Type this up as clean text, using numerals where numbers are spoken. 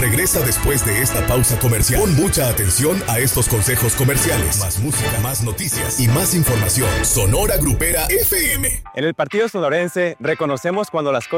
regresa después de esta pausa comercial. Pon mucha atención a estos consejos comerciales. Más música, más noticias y más información. Sonora Grupera FM. En el partido sonorense reconocemos cuando las cosas